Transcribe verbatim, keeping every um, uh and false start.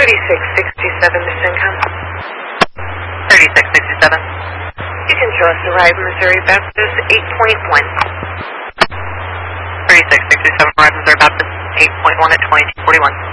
thirty-six sixty-seven, Miss Income. thirty-six sixty-seven. You can show us the ride, Missouri Baptist, eight point one. thirty-six sixty-seven, ride Missouri Baptist, eight point one at twenty-two forty-one.